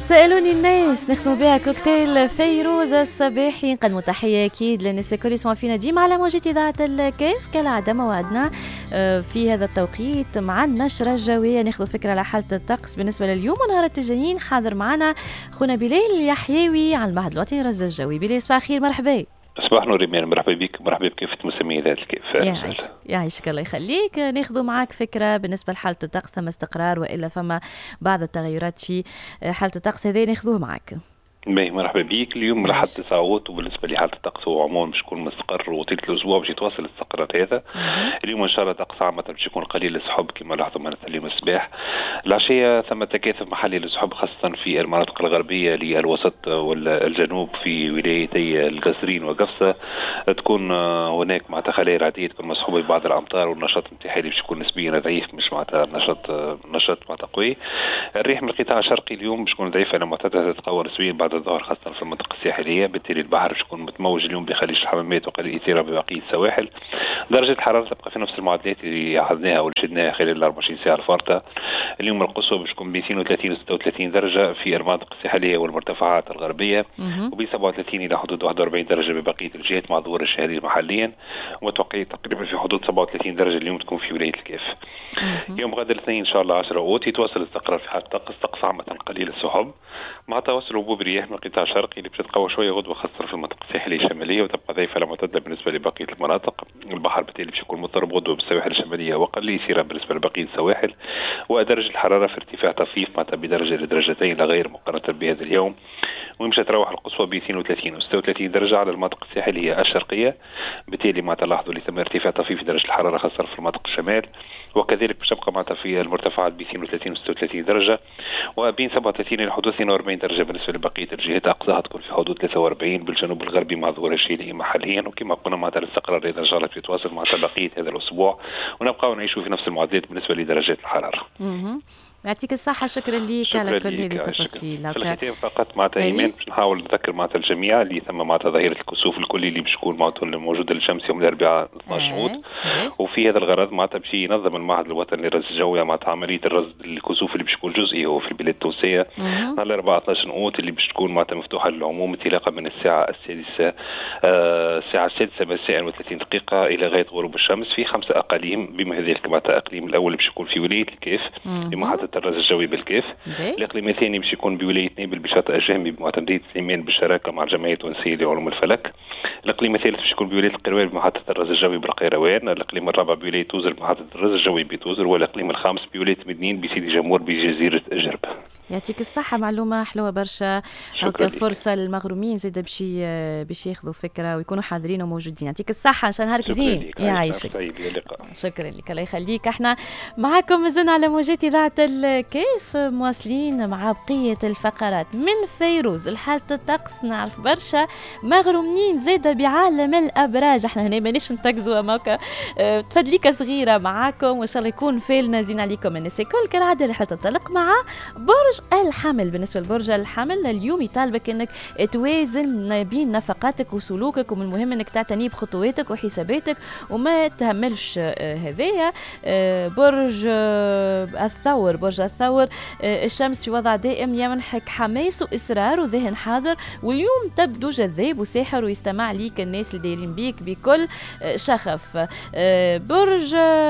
سألوني الناس نخدموا بها كوكتيل فيروز الصباحي. نقدموا تحية أكيد للناس الكل يسمعوا فينا ديما على موجة إذاعة الكيف. كالعادة موعدنا في هذا التوقيت مع النشرة الجوية، ناخذ فكرة على حالة الطقس بالنسبة لليوم ونهار الجايين. حاضر معنا خونا بلال يحيوي على المعهد الوطني للرصد الجوي. بلال صباح خير، مرحبا. صباح نور ريمان، مرحبا بك، مرحبا بكافة مسمي إذاعة الكيف. يعيشك الله يخليك. ناخذ معك فكرة بالنسبة لحالة الطقس، ثم استقرار وإلا فما بعض التغيرات في حالة الطقس هذه ناخذوه معك. مرحبا بيك. اليوم لحد 9 أوت، وبالنسبه لحاله الطقس هو عموما باش يكون مستقر، وطيله الاسبوع باش يتواصل الاستقرار هذا. اليوم ان شاء الله الطقس عامه باش يكون قليل السحب كما لاحظوا معنا اليوم الصباح. العشيه ثم تكاثف محلي للسحب خاصه في المناطق الغربيه للوسط والجنوب في ولايتي القصرين وقفصه. تكون هناك معناتها خلايا عاديه تكون مسحوبه ببعض الامطار، والنشاط الانتحاري باش يكون نسبيا ضعيف، مش معناتها نشاط معناتها قوي. الريح من القطاع الشرقي اليوم باش تكون ضعيفه على معتدلة تتطور نسبيا بعد الظهر خاصة في المنطقة الساحلية، بالتالي البحر باش يكون متموج اليوم بخليج الحمامات وقليل إثارة ببقية السواحل. درجة الحرارة تبقى في نفس المعدلات اللي لاحظناها أو شدناها خلال 24 ساعة الفارطة. اليوم القصوى باش تكون ب 32 و 36 درجة في المناطق الساحلية والمرتفعات الغربية، وب 37 إلى حدود 41 درجة ببقية الجهات مع ظهور الشهري محليا، ومتوقع تقريبا في حدود 37 درجة اليوم تكون في ولاية الكاف. يوم غد الاثنين إن شاء الله 10 أوت يتواصل الاستقرار في حالة طقس عامة قليل السحب مع توصل هبوب رياح من القطاع الشرقي اللي بتتقوى شويه غدوه خاصه في المنطقه الساحليه الشماليه، وتبقى ضعيفه على معتدله بالنسبه لبقيه المناطق. البحر بالتالي باش يكون مضطرب غدوه بالسواحل الشماليه وقليل سيره بالنسبه لبقيه السواحل. ودرجه الحراره في ارتفاع طفيف معناتها بدرجه لدرجتين لا غير مقارنه بهذا اليوم، ومش تروح القصوى ب 32 و 36 درجه على المناطق الساحليه الشرقيه. بالتالي معناتها لاحظوا اللي تم ارتفاع طفيف في درجه الحراره خاصه في المناطق الشمال، وكذلك باش تبقى معناتها في المرتفعات ب 32 و 36 درجه، وبين 37 الى حدود 42 درجه بالنسبه لبقيه الجهات. اقصاها تكون في حدود 43 بالجنوب الغربي مع ظهور الشيلي محليا. وكما قلنا معناتها الاستقرار اذا ان شاء الله يتواصل مع بقيه هذا الاسبوع، ونبقاو نعيشوا في نفس المعدلات بالنسبه لدرجات الحراره. يعطيك الصحة، شكرا لك على كل هذه التفاصيل. في الختام فقط معناتها ايمان باش نحاول نذكر معناتها الجميع اللي ثم معناتها ظاهرة الكسوف الكلي اللي باش تكون معناتها موجودة للشمس يوم الأربعاء 12 أوت. وفي هذا الغرض معناتها باش ينظم المعهد الوطني للرصد الجوي معناتها عملية الرصد الكسوف اللي باش تكون جزئي هو في البلاد التونسية نهار الأربعاء 12 أوت، اللي باش تكون معناتها مفتوحة للعموم انطلاقا من الساعة السادسة مساء و30 دقيقة إلى غاية غروب الشمس في 5 أقاليم، بما ذلك معناتها أقليم الأول باش يكون في ولاية الكاف بمحطة الرصد الجوي بالكاف. الإقليم الثاني باش يكون بولاية نابل بشاطئ الجهمي بمعتمدية سليمان بالشراكة مع الجمعية التونسية لعلوم الفلك. الإقليم الثالث باش يكون بولاية القروان بمحطة الرصد الجوي بالقيروان. الإقليم الرابع بولاية توزر بمحطة الرصد الجوي بتوزر. والإقليم الخامس بولاية مدنين بسيدي جمهور بجزيرة جرب. يعطيك الصحة، معلومة حلوة برشا. فرصة للمغرومين زيد باش ياخذوا فكرة ويكونوا حاضرين وموجودين. يعطيك الصحة، عشان نهارك زين. يعيشك. شكرا لك، الله يخليك. احنا معاكم مازلنا على موجات إذاعة الكيف، مواصلين مع بقية الفقرات من فيروز. الحالة الطقس نعرف برشا مغرومين زيد بعالم الأبراج. احنا هنا مانيش نتكزوا موكا تفدليكة صغيرة معاكم، وإن شاء الله يكون فيلنا زين عليكم الناس الكل. كالعادة رحلة تنطلق مع برج الحمل. بالنسبة لبرج الحمل اليوم يطالبك انك توازن بين نفقاتك وسلوكك، ومن المهم انك تعتني بخطواتك وحساباتك وما تهملش. هذايا برج الثور. برج الثور الشمس في وضع دائم يمنحك حماس وإصرار وذهن حاضر، واليوم تبدو جذاب وساحر ويستمع ليك الناس اللي دايرين بيك بكل شغف. برج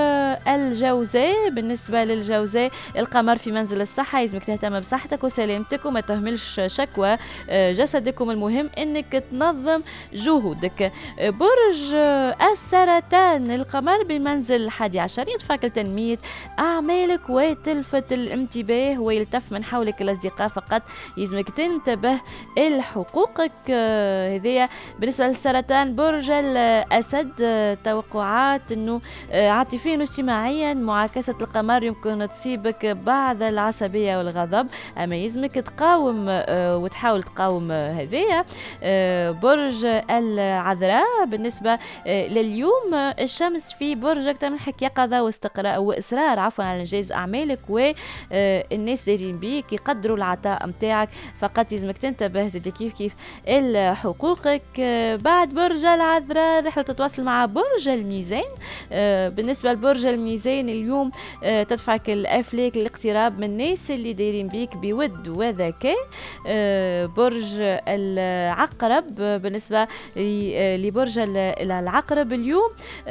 الجوزاء. بالنسبة للجوزاء القمر في منزل الصحة، يلزمك تهتم بصحتك وسلامتك وما تهملش شكوى جسدك، ومن المهم انك تنظم جهودك. برج السرطان القمر بمنزل 11 يدفعك لتنمية أعمالك وتلفت الانتباه ويلتف من حولك الأصدقاء، فقط يلزمك تنتبه لحقوقك. هذه بالنسبة للسرطان. برج الأسد توقعات أنه عاطفيا واجتماعيا معاكسة القمر يمكن تصيبك بعض العصبية والغضب، أما يلزمك تقاوم وتحاول تقاوم هذه. برج العذراء بالنسبة لليوم الشمس في برجك تمنحك يقظة واستقراء وإصرار على إنجاز أعمالك الناس دايرين بيك، يقدروا العطاء متاعك، فقط لازمك تنتبه زي كيف حقوقك. بعد برج العذراء رح تتواصل مع برج الميزان. بالنسبة لبرج الميزان اليوم تدفعك الأفلاك الاقتراب من الناس اللي دايرين بيك بود وذكاء. برج العقرب، بالنسبة لبرج العقرب اليوم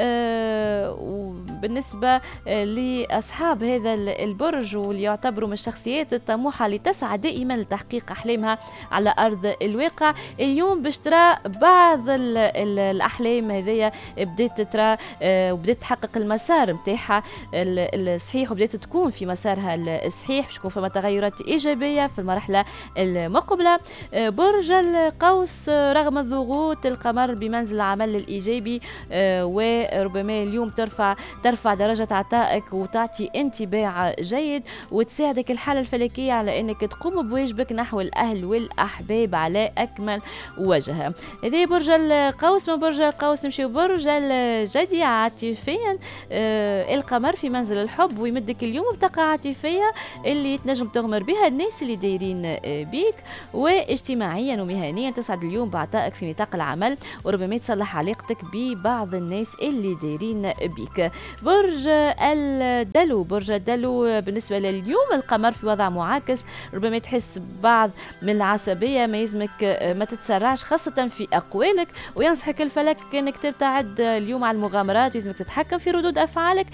وبالنسبة لأصحاب هذا البرج واللي يعتبروا من الشخصيات الطموحة اللي تسعى دائما لتحقيق أحلامها على أرض الواقع، اليوم باش ترى بعض الأحلام هذيا بدأت ترى وبدأت تحقق المسار متاعها الصحيح وبدأت تكون في مسارها الصحيح، باش تكون فما تغيرات إيجابية في المرحلة المقبلة. برج القوس رغم الضغوط القمر بمنزل العمل الإيجابي، وربما اليوم ترفع درجة عطائك وتعطي انطباع جيد وتساعدك الحالة الفلكية على أنك تقوم بواجبك نحو الأهل والأحباب على أكمل وجه. هذه برج القوس. من برج القوس نمشي برج الجدي عاطفيا. القمر في منزل الحب ويمدك اليوم بطاقة عاطفية اللي تنجم تغمر بها الناس اللي دايرين بيك، واجتماعيا ومهنيا تسعد اليوم بعطائك في نطاق العمل وربما تصلح علاقتك ببعض الناس اللي دايرين بيك. برج الدلو. برج الدلو بالنسبة لليوم القمر في وضع معاكس، ربما تحس بعض من العصبية، ما يلزمك ما تتسرعش خاصة في أقوالك، وينصحك الفلك أنك تبتعد اليوم على المغامرات، يلزمك تتحكم في ردود أفعالك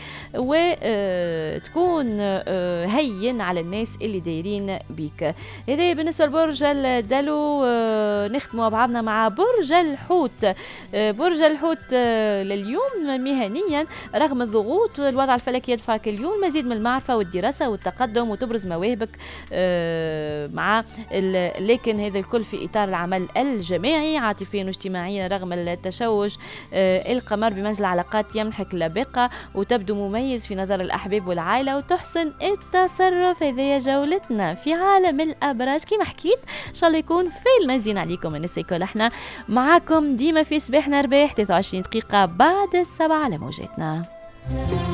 وتكون هين على الناس اللي دايرين بيك. هذا بالنسبة لبرج الدلو. نختم بعضنا مع برج الحوت. برج الحوت لليوم مهنيا رغم الضغوط الوضع الفلكي يدفعك اليوم مزيد من المعرفة والدراسة والتقدم وتبرز مواهبك مع لكن هذا الكل في إطار العمل الجماعي. عاطفيا واجتماعيا رغم التشوش القمر بمنزل علاقات يمنحك لبقة وتبدو مميز في نظر الأحباب والعائلة وتحسن التصرف. هذه جولتنا في عالم الأبراج كما حكيت، إن شاء الله يكون فيلم زين عليكم الناس الكل. احنا معاكم ديما في صباحنا رباح 23 دقيقة بعد 7 على موجاتنا.